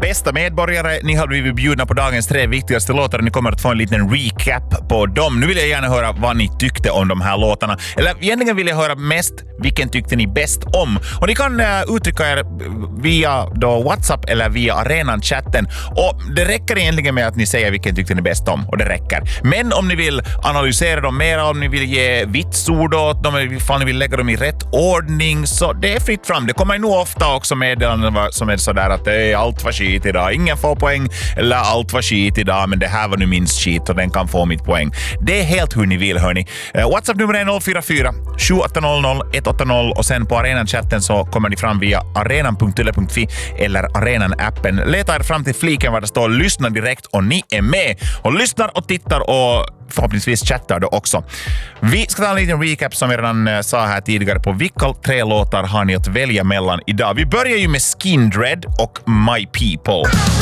bästa medborgare. Ni har blivit bjudna på dagens 3 viktigaste låtar och ni kommer att få en liten recap på dem. Nu vill jag gärna höra vad ni tyckte om de här låtarna. Eller egentligen vill jag höra mest vilken tyckte ni bäst om. Och ni kan uttrycka er via då WhatsApp eller via arenan-chatten. Och det räcker egentligen med att ni säger vilken tyckte ni bäst om. Och det räcker. Men om ni vill analysera dem mer, om ni vill ge vitsord åt dem, ifall ni vill lägga dem i rätt ordning, så det är fritt fram. Det kommer nog ofta också meddelanden som är sådär att allt var skit idag, ingen får poäng, eller allt var skit idag, men det här var nu minst skit och den kan få mitt poäng. Det är helt hur ni vill, hörni. WhatsApp-nummer är 044 7800 180 och sen på arenan-chatten så kommer ni fram via arenan.yle.fi eller arenan-appen. Leta er fram till fliken var det står lyssna direkt och ni är med och lyssnar och tittar och förhoppningsvis chattar då också. Vi ska ta en liten recap som vi redan sa här tidigare på vilka 3 låtar har ni att välja mellan idag. Vi börjar ju med Skindred och My People.